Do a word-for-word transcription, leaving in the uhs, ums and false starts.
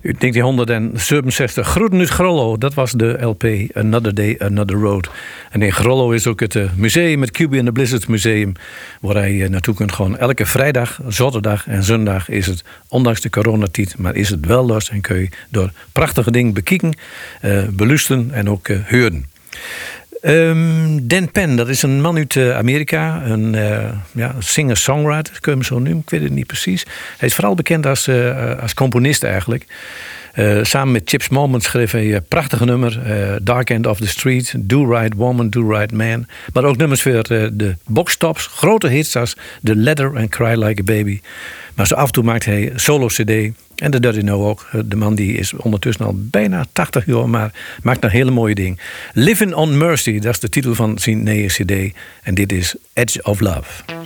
Uit negentienhonderdzevenenzestig, Groeten uit Grollo. Dat was de L P Another Day, Another Road. En in Grollo is ook het uh, museum, het Cuby and the Blizzard Museum, waar hij uh, naartoe kunt gaan. Elke vrijdag, zaterdag en zondag is het, ondanks de coronatijd, maar is het wel los en kun je door prachtige dingen bekijken, uh, beluisteren en ook uh, horen. Um, Dan Penn, dat is een man uit uh, Amerika, een uh, ja, singer-songwriter, kun je hem zo noemen, ik weet het niet precies. Hij is vooral bekend als, uh, als componist eigenlijk. Uh, samen met Chip Smallman schreef hij een prachtige nummer, uh, Dark End of the Street, Do Right Woman, Do Right Man. Maar ook nummers voor uh, de boxtops, grote hits als The Letter and Cry Like a Baby. Maar zo af en toe maakt hij solo-cd. En dat doet hij nou ook. De man die is ondertussen al bijna tachtig jaar, maar maakt een hele mooie ding. Living on Mercy, dat is de titel van zijn nieuwe cd. En dit is Edge of Love.